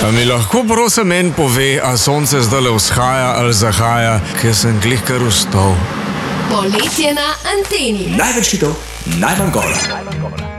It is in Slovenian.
A mi lahko prosim en pove, a sonce zdaj vzhaja ali zahaja, ker sem glih kar vstal. Poletje na anteni. Največ hitov, najmanj govora.